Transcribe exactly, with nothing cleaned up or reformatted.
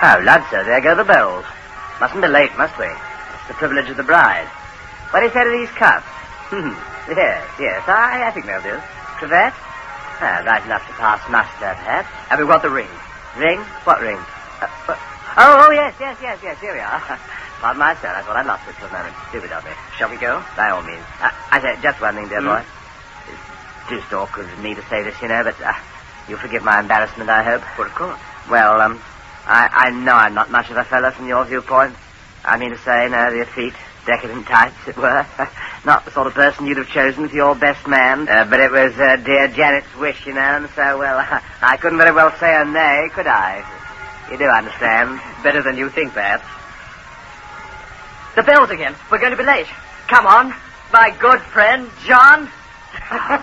Oh, lad, sir, there go the bells. Mustn't be late, must we? It's the privilege of the bride. What do you say to these cups? Hmm. Yes, yes, I, I think they'll do. Cravat? Ah, right enough to pass muster, perhaps. Have you got the ring? Ring? What ring? Uh, what? Oh, oh, yes, yes, yes, yes, here we are. Pardon my sir, I thought I lost it for a moment. Stupid of me. Shall we go? By all means. Uh, I say, just one thing, dear mm. boy. It's just awkward of me to say this, you know, but uh, you'll forgive my embarrassment, I hope. Well, of course. Well, um, I, I know I'm not much of a fellow from your viewpoint. I mean to say, no, your feet, decadent types, as it were. Not the sort of person you'd have chosen for your best man. Uh, but it was uh, dear Janet's wish, you know, and so, well, I couldn't very well say a nay, could I? You do understand. Better than you think, perhaps. The bells again. We're going to be late. Come on, my good friend, John.